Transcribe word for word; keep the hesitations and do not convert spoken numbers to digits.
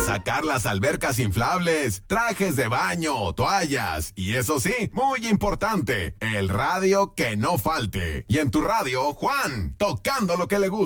sacar las albercas inflables, trajes de baño, toallas y eso sí, muy importante, el radio que no falte. Y en tu radio, Juan, tocando lo que le gusta.